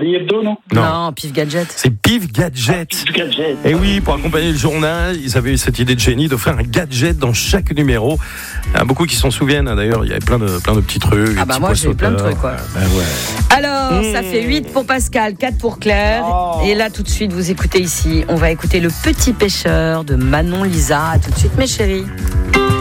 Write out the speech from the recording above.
Charlie Hebdo, non? Non, Pif Gadget. C'est Pif Gadget. Pif Gadget. Et oui, pour accompagner le journal, ils avaient eu cette idée de génie d'offrir un gadget dans chaque numéro. Il y a beaucoup qui s'en souviennent, hein, d'ailleurs, il y avait plein de petits trucs. Ah bah moi j'ai plein de trucs quoi. Ouais. Alors, ça fait 8 pour Pascal, 4 pour Claire. Et là, tout de suite, vous écoutez ici. On va écouter Le Petit Pêcheur de Manon Lisa. À tout de suite, mes chéris.